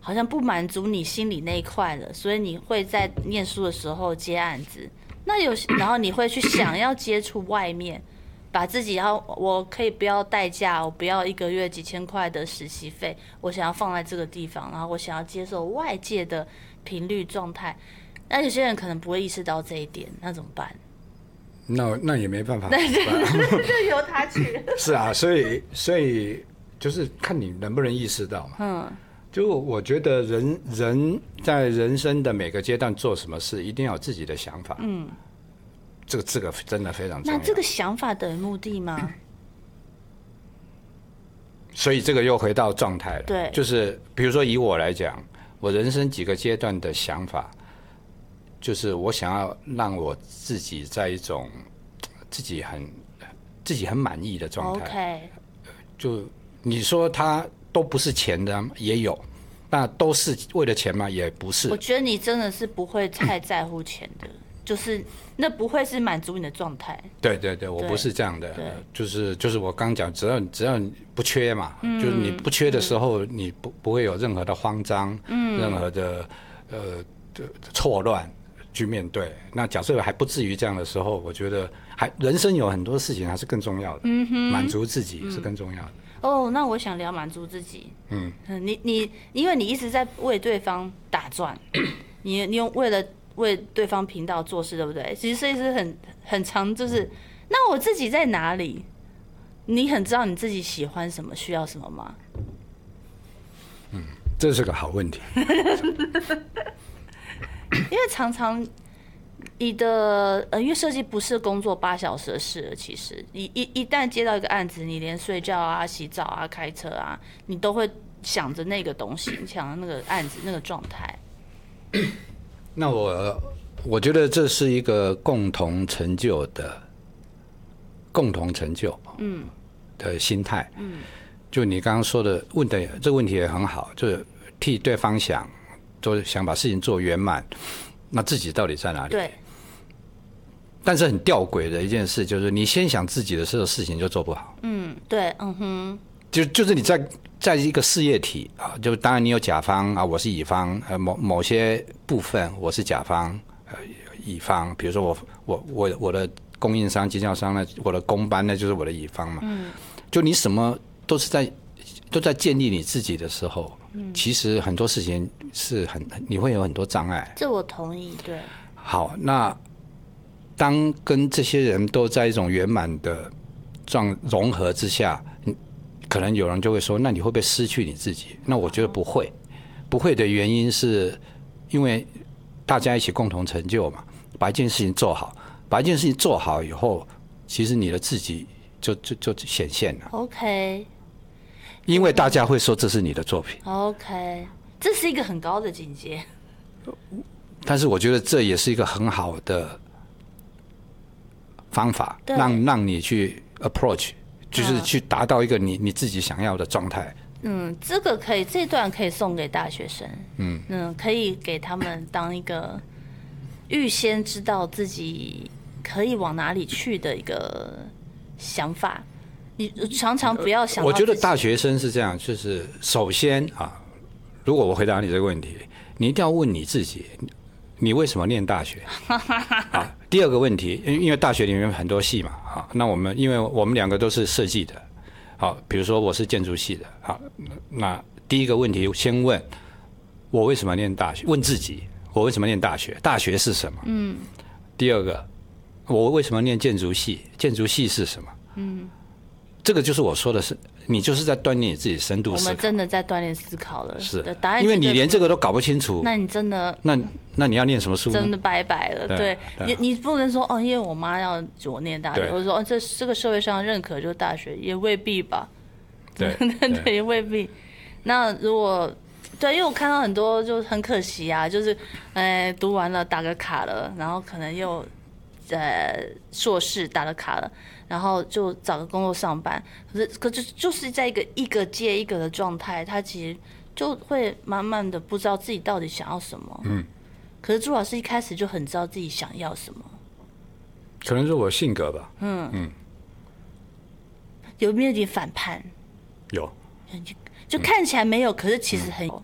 好像不满足你心里那一块了，所以你会在念书的时候接案子。那然后你会去想要接触外面，把自己我可以不要代驾，我不要1个月几千块的实习费，我想要放在这个地方，然后我想要接受外界的频率状态。那有些人可能不会意识到这一点，那怎么办？ 那也没办法， 就由他去。 是啊，所以就是看你能不能意识到嘛。就我觉得人在人生的每个阶段做什么事，一定要有自己的想法。这个真的非常重要。 那这个想法等于目的吗？ 所以这个又回到状态了。 对， 就是比如说以我来讲，我人生几个阶段的想法，就是我想要让我自己在一种自己很满意的状态。 OK。 就你说它都不是钱的也有，那都是为了钱吗？也不是。 我觉得你真的是不会太在乎钱的，就是那不会是满足你的状态。 对，我不是这样的，就是我刚讲，只要你不缺嘛，就是你不缺的时候，你不会有任何的慌张，任何的错乱去面对。那假设还不至于这样的时候，我觉得人生有很多事情还是更重要的，满足自己是更重要的。 那我想聊满足自己。你因为你一直在为对方打转，你用为对方频道做事，对不对？其实设计师很常就是，那我自己在哪里？你很知道你自己喜欢什么，需要什么吗？ 这是个好问题。 因为常常你的因为设计不是工作8小时的事了，其实一旦接到一个案子，你连睡觉啊、洗澡啊、开车啊，你都会想着那个东西，想着那个案子那个状态。 那我觉得这是一个共同成就的心态。就你刚刚说的问的这个问题也很好，就是替对方想，都想把事情做圆满，那自己到底在哪里？ 对。 但是很吊诡的一件事就是，你先想自己的时候，事情就做不好。 对， 就是你在一个事业体啊，就当然你有甲方啊，我是乙方，某些部分我是甲方，乙方，比如说我的供应商、经销商呢，我的公班呢就是我的乙方嘛。就你什么都在建立你自己的时候，其实很多事情是你会有很多障碍。 这我同意，对。 好，那当跟这些人都在一种圆满的融合之下，可能有人就会说，那你会不会失去你自己？那我觉得不会，不会的原因是因为大家一起共同成就嘛，把一件事情做好，把一件事情做好以后，其实你的自己就显现了。 OK。 因为大家会说这是你的作品。 OK， 这是一个很高的境界。 但是我觉得这也是一个很好的方法，让你去 approach， 就是去达到一个你自己想要的状态。 这个这段可以送给大学生。可以给他们当一个预先知道自己可以往哪里去的一个想法。你常常不要想到。 我觉得大学生是这样，就是首先啊，如果我回答你这个问题，你一定要问你自己，你为什么念大学？第二个问题，因为大学里面很多系嘛，那因为我们两个都是设计的，好，比如说我是建筑系的，好，那第一个问题先问我为什么念大学，问自己我为什么念大学，大学是什么？第二个，我为什么念建筑系，建筑系是什么？这个就是我说的是，你就是在锻炼你自己深度思考。 我们真的在锻炼思考了。 是， 答案因为你连这个都搞不清楚， 那你真的那你要念什么书呢？ 真的拜拜了。对，你不能说因为我妈要我念大学，或者说这个社会上认可就是大学，也未必吧。 对， 也未必。那如果因为我看到很多就很可惜啊，就是读完了打个卡了，然后可能又硕士打了卡了，然后就找个工作上班，可是就是在一个接一个的状态，他其实就会慢慢的不知道自己到底想要什么。可是朱老师一开始就很知道自己想要什么。 可能是我性格吧。 有没有点反叛？ 有。 就看起来没有，可是其实很有。